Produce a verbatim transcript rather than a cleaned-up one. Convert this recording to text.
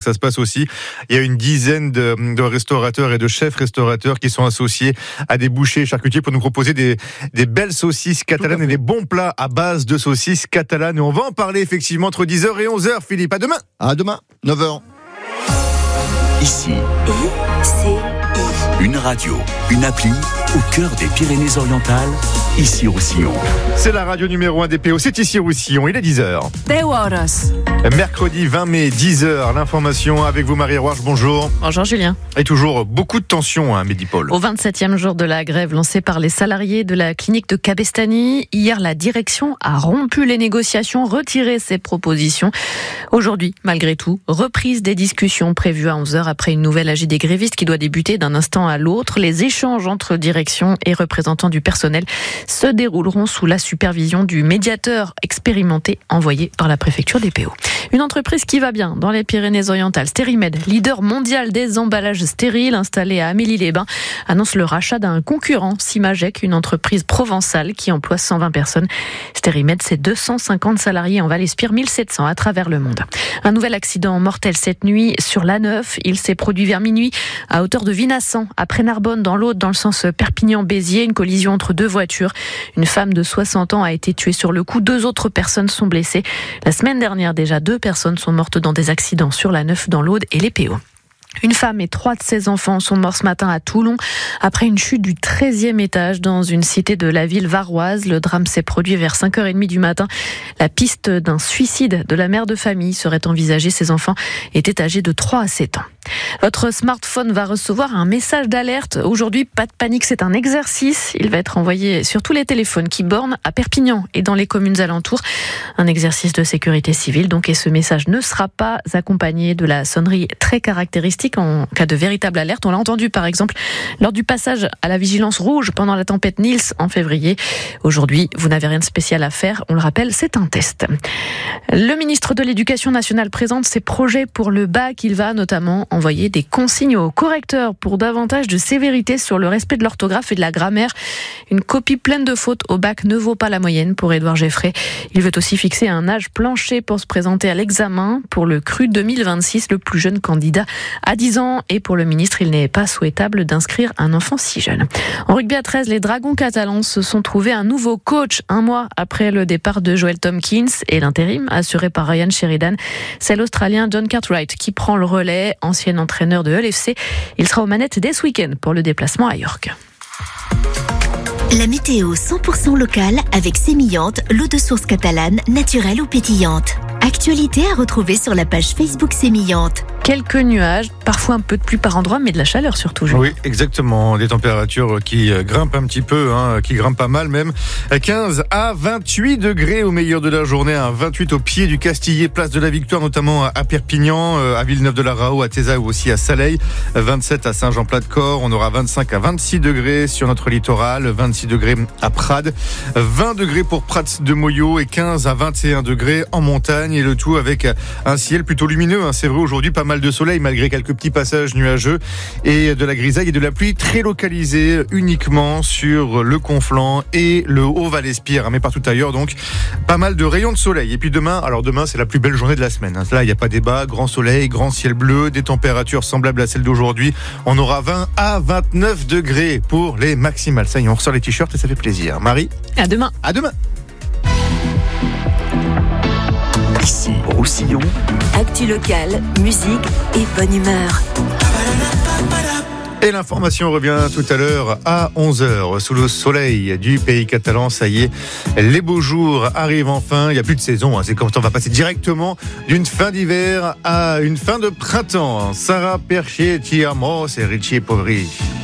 ça se passe aussi. Il y a une dizaine de, de restaurateurs et de chefs restaurateurs qui sont associés à des bouchers charcutiers pour nous proposer des, des belles saucisses catalanes et des bons plats à base de saucisses catalanes. Et on va en parler effectivement entre dix heures et onze heures, Philippe. À demain. À demain, neuf heures. Ici, une radio, une appli au cœur des Pyrénées-Orientales, Issy-Roussillon. C'est la radio numéro un des P O, c'est Issy-Roussillon, il est dix heures. dez horas. Mercredi vingt mai, dix heures, l'information avec vous Marie Roarch, bonjour. Bonjour Julien. Et toujours beaucoup de tensions, hein, Medipol. Au vingt-septième jour de la grève lancée par les salariés de la clinique de Cabestany, hier la direction a rompu les négociations, retiré ses propositions. Aujourd'hui, malgré tout, reprise des discussions prévues à onze heures après une nouvelle A G des grévistes qui doit débuter d'un instant à l'autre. Les échanges entre direction et représentants du personnel se dérouleront sous la supervision du médiateur expérimenté envoyé par la préfecture des P O. Une entreprise qui va bien dans les Pyrénées-Orientales, Sterimed, leader mondial des emballages stériles installé à Amélie-les-Bains, annonce le rachat d'un concurrent, Simagec, une entreprise provençale qui emploie cent vingt personnes. Sterimed, c'est deux cent cinquante salariés en Val-Espire, mille sept cents à travers le monde. Un nouvel accident mortel cette nuit sur l'A neuf. Il s'est produit vers minuit à hauteur de Vinassan, après Narbonne, dans l'Aude, dans le sens Perpignan-Béziers. Une collision entre deux voitures. Une femme de soixante ans a été tuée sur le coup. Deux autres personnes sont blessées. La semaine dernière, déjà, deux personnes sont mortes dans des accidents sur l'A neuf, dans l'Aude et les P O. Une femme et trois de ses enfants sont morts ce matin à Toulon après une chute du treizième étage dans une cité de la ville varoise. Le drame s'est produit vers cinq heures trente du matin. La piste d'un suicide de la mère de famille serait envisagée. Ses enfants étaient âgés de trois à sept ans. Votre smartphone va recevoir un message d'alerte. Aujourd'hui, pas de panique, c'est un exercice. Il va être envoyé sur tous les téléphones qui bornent à Perpignan et dans les communes alentours. Un exercice de sécurité civile, donc, et ce message ne sera pas accompagné de la sonnerie très caractéristique en cas de véritable alerte. On l'a entendu, par exemple, lors du passage à la vigilance rouge pendant la tempête Nils en février. Aujourd'hui, vous n'avez rien de spécial à faire. On le rappelle, c'est un test. Le ministre de l'Éducation nationale présente ses projets pour le bac. Il va notamment envoyer des consignes aux correcteurs pour davantage de sévérité sur le respect de l'orthographe et de la grammaire. Une copie pleine de fautes au bac ne vaut pas la moyenne pour Édouard Geffray. Il veut aussi fixer un âge plancher pour se présenter à l'examen pour le C R U deux mille vingt-six, le plus jeune candidat à dix ans. Et pour le ministre, il n'est pas souhaitable d'inscrire un enfant si jeune. En rugby à treize, les Dragons catalans se sont trouvés un nouveau coach un mois après le départ de Joel Tomkins et l'intérim assuré par Ryan Sheridan. C'est l'Australien John Cartwright qui prend le relais, ancien entraîneur de Hull F C. Il sera aux manettes dès ce week-end pour le déplacement à York. La météo cent pour cent locale avec Sémillante, l'eau de source catalane, naturelle ou pétillante. Actualité à retrouver sur la page Facebook Sémillante. Quelques nuages, parfois un peu de pluie par endroit, mais de la chaleur surtout. Julien. Oui, exactement. Des températures qui grimpent un petit peu, hein, qui grimpent pas mal même. quinze à vingt-huit degrés au meilleur de la journée, hein, vingt-huit au pied du Castillet, place de la Victoire, notamment à Perpignan, à Villeneuve-de-la-Raho, à Téza ou aussi à Saleil. vingt-sept à Saint-Jean-Plat-de-Corps. On aura vingt-cinq à vingt-six degrés sur notre littoral, vingt-six degrés à Prades, vingt degrés pour Prats de Moyo et quinze à vingt et un degrés en montagne. Et le tout avec un ciel plutôt lumineux, hein. C'est vrai aujourd'hui, pas mal de soleil malgré quelques petits passages nuageux et de la grisaille et de la pluie très localisée uniquement sur le Conflent et le Haut-Val-Espire, mais partout ailleurs, donc pas mal de rayons de soleil. Et puis demain, alors demain c'est la plus belle journée de la semaine, là il n'y a pas débat, grand soleil, grand ciel bleu, des températures semblables à celles d'aujourd'hui. On aura vingt à vingt-neuf degrés pour les maximales. Ça y est, on ressort les t-shirts et ça fait plaisir. Marie, à demain. À demain. Ici, Roussillon. Actu locale, musique et bonne humeur. Et l'information revient tout à l'heure à onze heures. Sous le soleil du pays catalan, ça y est, les beaux jours arrivent enfin. Il n'y a plus de saison, hein. C'est comme ça, on va passer directement d'une fin d'hiver à une fin de printemps. Sarah Perchier, Ti amo, c'est Richie Poveri.